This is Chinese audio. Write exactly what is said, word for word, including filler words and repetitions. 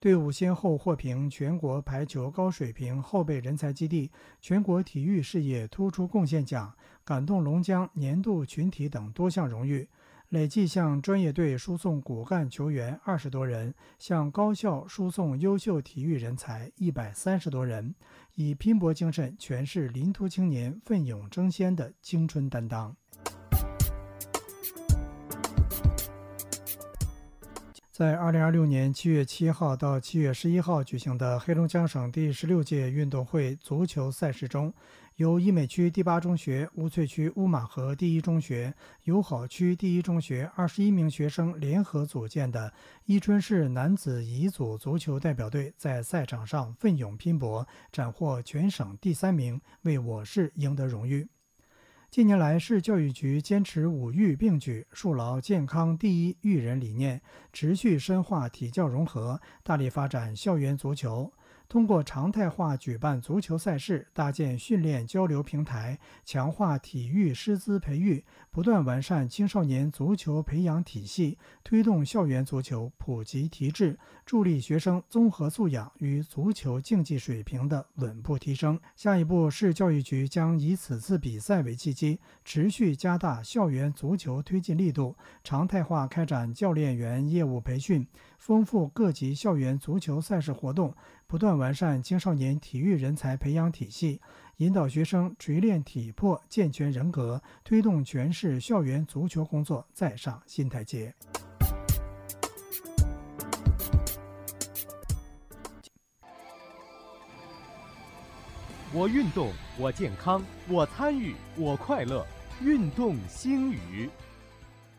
队伍先后获评全国排球高水平后备人才基地、全国体育事业突出贡献奖、感动龙江年度群体等多项荣誉，累计向专业队输送骨干球员二十多人，向高校输送优秀体育人才一百三十多人，以拼搏精神诠释林图青年奋勇争先的青春担当。在二零二六年七月七号到七月十一号举行的黑龙江省第十六届运动会足球赛事中，由医美区第八中学、乌翠区乌马河第一中学、友好区第一中学二十一名学生联合组建的伊春市男子乙组足球代表队在赛场上奋勇拼搏，斩获全省第三名，为我市赢得荣誉。近年来，市教育局坚持五育并举，树牢健康第一育人理念，持续深化体教融合，大力发展校园足球。通过常态化举办足球赛事，搭建训练交流平台，强化体育师资培育，不断完善青少年足球培养体系，推动校园足球普及提质，助力学生综合素养与足球竞技水平的稳步提升。下一步，市教育局将以此次比赛为契机，持续加大校园足球推进力度，常态化开展教练员业务培训，丰富各级校园足球赛事活动，不断完善青少年体育人才培养体系，引导学生锤炼体魄、健全人格，推动全市校园足球工作再上新台阶。 我运动，我健康，我参与，我快乐。运动星语。